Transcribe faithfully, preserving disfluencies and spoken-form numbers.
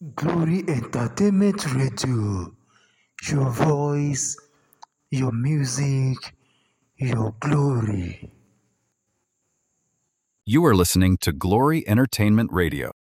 Glory Entertainment Radio. Your voice, your music, your glory. You are listening to Glory Entertainment Radio.